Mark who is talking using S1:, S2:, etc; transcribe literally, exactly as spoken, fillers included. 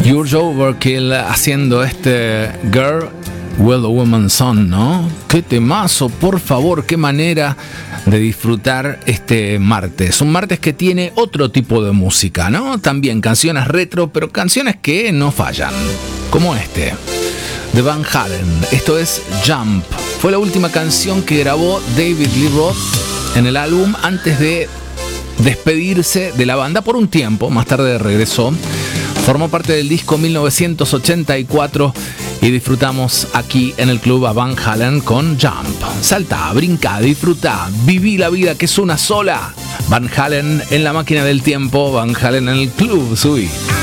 S1: George Overkill haciendo este Girl with a Woman's Son, ¿no? Qué temazo, por favor, qué manera de disfrutar este martes. Un martes que tiene otro tipo de música, ¿no? También canciones retro, pero canciones que no fallan, como este, de Van Halen. Esto es Jump. Fue la última canción que grabó David Lee Roth en el álbum antes de despedirse de la banda por un tiempo. Más tarde regresó. Formó parte del disco mil novecientos ochenta y cuatro y disfrutamos aquí en el club a Van Halen con Jump. Salta, brinca, disfruta, viví la vida que es una sola. Van Halen en la máquina del tiempo, Van Halen en el club, subí.